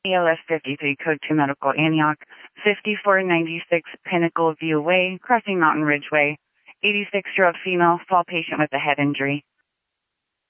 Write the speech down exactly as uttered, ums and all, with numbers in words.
A L S fifty-three, Code two Medical, Antioch, fifty-four ninety-six Pinnacle View Way, Crossing Mountain Ridgeway, eighty-six-year-old female, fall patient with a head injury.